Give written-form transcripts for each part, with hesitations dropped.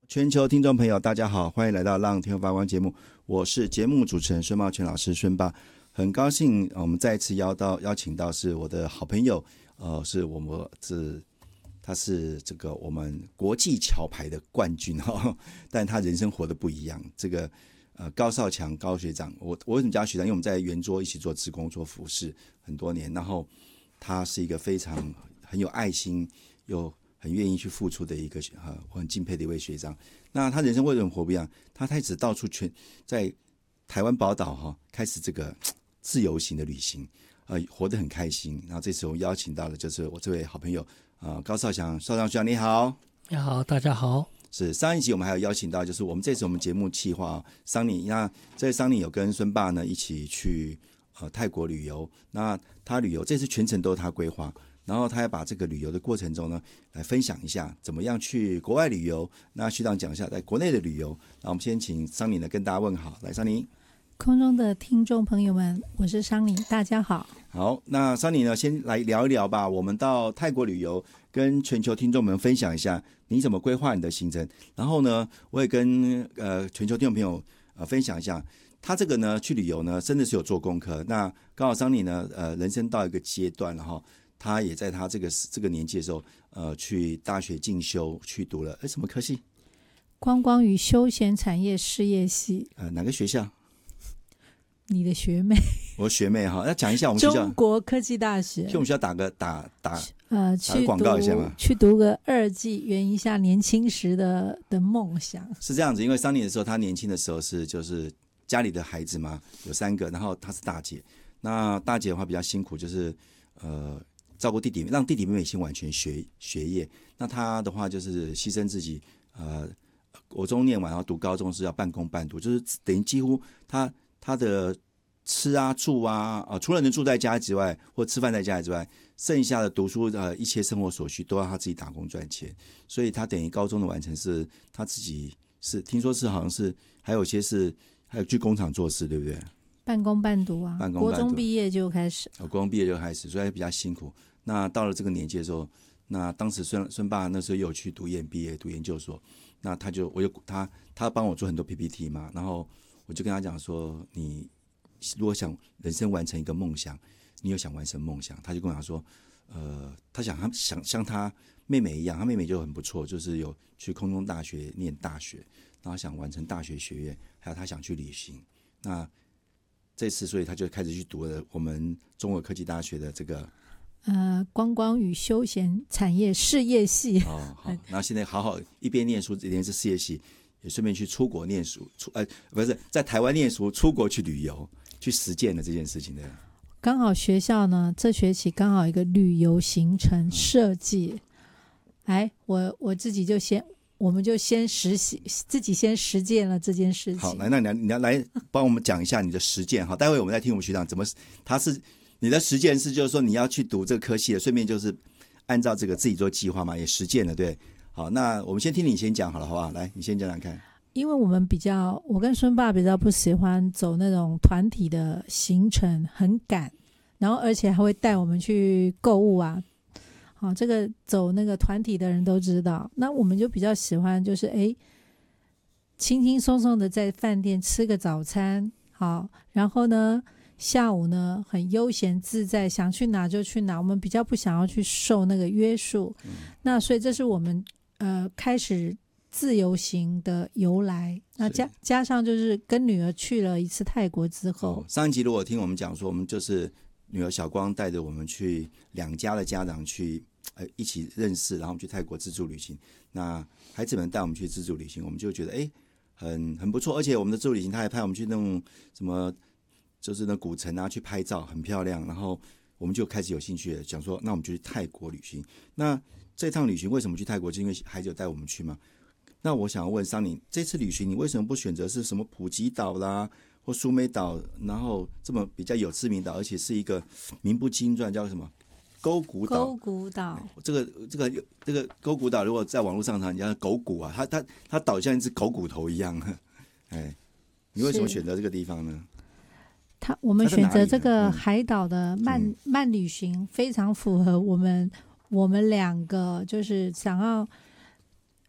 全球听众朋友大家好，欢迎来到让天空发光节目，我是节目主持人孙茂全老师孙爸。很高兴我们再一次邀请到是我的好朋友，他是这个我们国际桥牌的冠军但他人生活得不一样。这个高少强高学长，我为什么叫学长？因为我们在圆桌一起做志工做服事很多年，然后他是一个非常很有爱心又很愿意去付出的一个我很敬佩的一位学长。那他人生为什么活不一样？他开始到处在台湾宝岛开始这个自由行的旅行，活得很开心。然后这次我邀请到的就是我这位好朋友高少强，少强学长你好。 你好，大家好。 是上一集我们还有邀请到，就是这次我们节目企划桑尼，那这桑尼有跟孙爸呢一起去泰国旅游，那他旅游这次全程都是他规划。然后他要把这个旅游的过程中呢，来分享一下怎么样去国外旅游。那学长讲一下在国内的旅游。那我们先请桑尼呢跟大家问好，来桑尼。 空中的听众朋友们，我是桑尼，大家好。 好，那桑尼呢先来聊一聊吧。我们到泰国旅游，跟全球听众们分享一下你怎么规划你的行程。然后呢，我也跟全球听众朋友分享一下。他这个呢去旅游呢真的是有做功课。那刚好桑尼呢人生到一个阶段了哈。他也在他这个年纪的时候，去大学进修，去读了什么科系？ 观光与休闲产业事业系。 哪个学校？ 你的学妹。 我学妹哈，要讲一下我们学校。 中国科技大学。 去我们学校打个广告一下嘛。 去读个2技，圆一下年轻时的梦想。 是这样子，因为桑尼的时候，他年轻的时候就是家里的孩子嘛，有3个，然后他是大姐。那大姐的话比较辛苦，就是照顾弟弟，让弟弟妹妹先完全学业。那他的话就是牺牲自己，国中念完，然后读高中是要半工半读，就是等于几乎他的吃啊住啊，除了能住在家之外，或吃饭在家之外，剩下的读书一切生活所需都要他自己打工赚钱。所以他等于高中的完成是他自己是听说是好像是还有去工厂做事，对不对？ 半工半读啊，国中毕业就开始。 国中毕业就开始，所以比较辛苦。那到了这个年纪的时候，那当时孙爸那时候有去读EMBA 读研究所，那他帮我做很多 PPT 嘛，然后我就跟他讲说，你如果想人生完成一个梦想，你有想完成梦想，他就跟我讲说，他想像他妹妹一样，他妹妹就很不错，就是有去空中大学念大学，然后想完成大学学业，还有他想去旅行。那这次所以他就开始去读了我们中国科技大学的这个观光与休闲产业事业系。 好，然后现在好好一边念书，一边是事业系，也顺便去出国念书，不是在台湾念书，出国去旅游，去实践的这件事情的。 刚好学校呢，这学期刚好一个旅游行程设计，我自己我们就先实习，自己先实践了这件事情。 好，来，那你要来帮我们讲一下你的实践哈。待会我们再听我们学长怎么，你的实践是就是说你要去读这个科系的，顺便就是按照这个自己做计划嘛，也实践了，对。好，那我们先听你先讲好了，好不好？来，你先讲讲看。 因为我跟孙爸比较不喜欢走那种团体的行程，很赶，然后而且还会带我们去购物啊。好，这个走那个团体的人都知道。那我们就比较喜欢就是轻轻松松的在饭店吃个早餐，好，然后呢下午呢很悠闲自在，想去哪就去哪，我们比较不想要去受那个约束。那所以这是我们开始自由行的由来。那加上就是跟女儿去了一次泰国之后， 上一集如果听我们讲说，我们就是女儿小光带着我们去2家的家长去一起认识，然后我们去泰国自助旅行。那孩子们带我们去自助旅行，我们就觉得很不错。而且我们的自助旅行他还派我们去那种什么就是那古城啊去拍照，很漂亮。然后我们就开始有兴趣了，想说那我们就去泰国旅行。那这趟旅行为什么去泰国？就因为孩子有带我们去嘛。那我想要问桑尼，这次旅行你为什么不选择是什么普吉岛啦或苏梅岛，然后这么比较有知名岛，而且是一个名不经传叫什么沟谷岛？ 沟谷岛， 这个沟谷岛，如果在网络上人家狗骨啊，它岛像一只狗骨头一样。你为什么选择这个地方呢？ 我们选择这个海岛的慢旅行，非常符合我们2个就是想要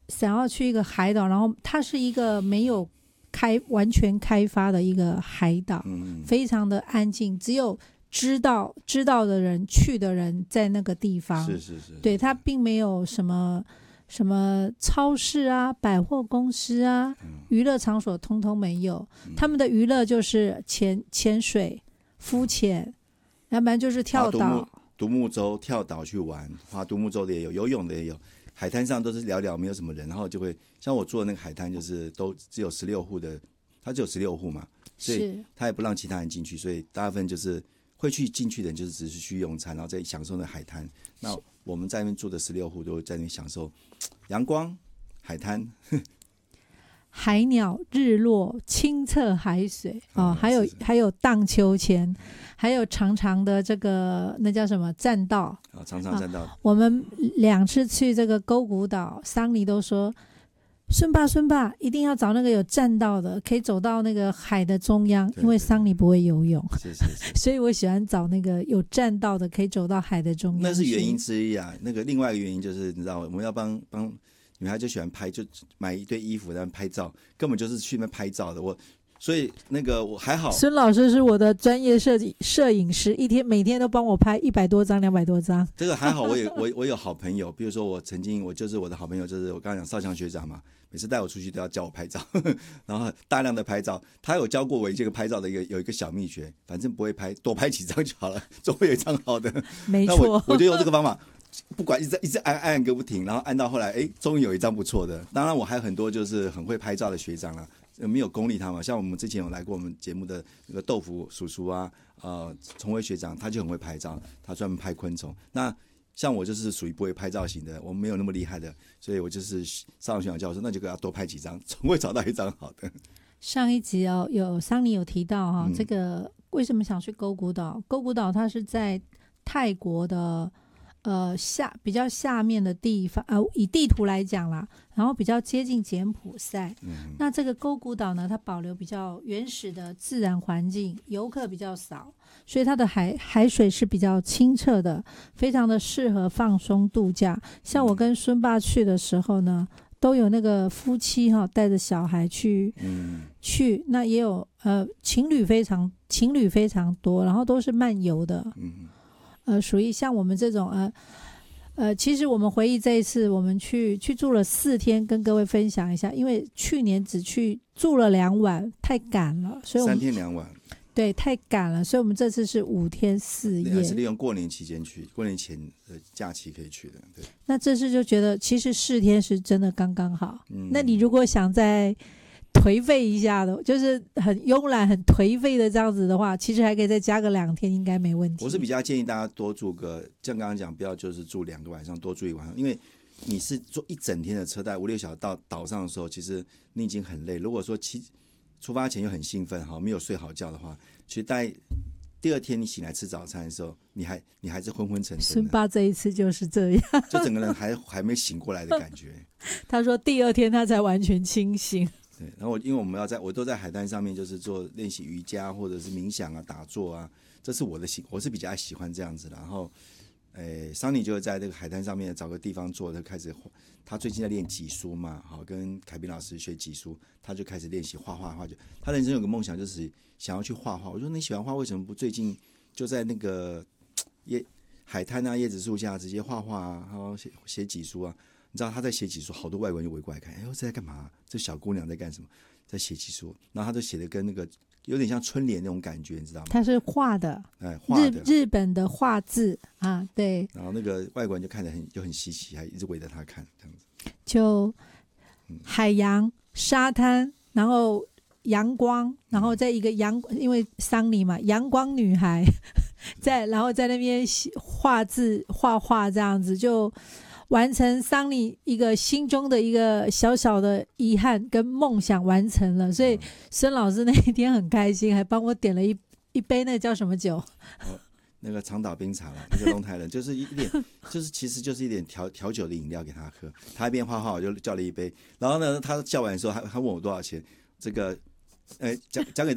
想要去一个海岛，然后它是一个没有完全开发的一个海岛，非常的安静，只有知道的人去的人在那个地方， 是， 对，它并没有什么超市啊、百货公司啊、娱乐场所通通没有，他们的娱乐就是潜水、浮潜，要不然就是跳岛、 独木舟、跳岛去玩，划独木舟的也有，游泳的也有，海滩上都是寥寥没有什么人，然后就会像我住的那个海滩，就是都只有16户的，它只有16户嘛，所以他也不让其他人进去，所以大部分就是会进去的人就是只是去用餐，然后再享受那海滩。那我们在那边住的16户都在那边享受阳光、海滩、 海鸟、日落、清澈海水还有荡秋千，还有长长的这个那叫什么栈道长栈道。 我们2次去这个沟谷岛，桑尼都说孙爸一定要找那个有栈道的，可以走到那个海的中央，因为桑尼不会游泳， 是所以我喜欢找那个有栈道的，可以走到海的中央。 那是原因之一啊。那个另外一个原因就是，你知道，我们要帮女孩就喜欢拍，就买一堆衣服在那拍照，根本就是去那边拍照的。所以那个我还好， 孙老师是我的专业摄影师，每天都帮我拍100多张、200多张。 这个还好，我有好朋友，比如说我就是我的好朋友，就是我刚刚讲少强学长嘛，每次带我出去都要教我拍照，然后大量的拍照。他有教过我这个拍照的有一个小秘诀，反正不会拍，多拍几张就好了，总会有一张好的。 没错， 我就用这个方法。不管一直按个不停，然后按到后来，终于有一张不错的。当然，我还有很多就是很会拍照的学长啦，没有功利他嘛。像我们之前有来过我们节目的那个豆腐叔叔啊，崇威学长，他就很会拍照，他专门拍昆虫。那像我就是属于不会拍照型的，我没有那么厉害的，所以我就是上学长叫我说，那就给他多拍几张，总会找到一张好的。 上一集有桑尼有提到这个为什么想去沟谷岛？沟谷岛它是在泰国的。比较下面的地方，以地图来讲啦，然后比较接近柬埔寨。那这个沟谷岛呢，它保留比较原始的自然环境，游客比较少，所以它的海水是比较清澈的，非常的适合放松度假。像我跟孙爸去的时候呢，都有那个夫妻带着小孩去，那也有情侣非常多，然后都是漫游的。属于像我们这种其实我们回忆这一次我们去住了4天，跟各位分享一下，因为去年只去住了2晚，太赶了，所以我们 3天2晚， 对，太赶了，所以我们这次是5天4夜， 还是利用过年期间去，过年前的假期可以去的。对， 那这次就觉得其实4天是真的刚刚好。那你如果想在颓废一下的，就是很慵懒很颓废的这样子的话，其实还可以再加个2天，应该没问题。 我是比较建议大家多住个，像刚刚讲，不要就是住2个晚上，多住1晚上，因为你是坐1整天的车，带5-6小时到岛上的时候，其实你已经很累。如果说出发前又很兴奋，没有睡好觉的话，其实在第2天你醒来吃早餐的时候，你还是昏昏沉沉的。 孙爸这一次就是这样， 就整个人还没醒过来的感觉。 他说第2天他才完全清醒。 对，然后因为我都在海滩上面，就是做练习瑜伽或者是冥想啊、打坐啊，这是我是比较喜欢这样子的。然后，桑尼就在这个海滩上面找个地方坐，他开始，他最近在练挤书嘛，好，跟凯宾老师学挤书，他就开始练习画画。他人生有个梦想就是想要去画画。我说你喜欢画，为什么不最近就在那个海滩啊、椰子树下直接画画啊，然后写挤书啊？你知道他在写几书，好多外国人就围过来看，这在干嘛？这小姑娘在干什么？在写几书，然后他就写的跟那个有点像春联那种感觉，你知道吗？他是画的， 画的日本的画字啊，对。 然后那个外国人就看着很稀奇，还一直围着他看，这样子。 就海洋、沙滩，然后阳光，然后在一个因为桑尼嘛，阳光女孩然后在那边画字、画画这样子就。完成桑尼一个心中的一个小小的遗憾跟梦想完成了，所以孙老师那一天很开心，还帮我点了一杯那叫什么酒？ 那个长岛冰茶了，那个龙台人就是一点，其实就是一点调酒的饮料给他喝。他一边画画，我就叫了一杯。然后呢，他叫完的时候，他问我多少钱，这个交给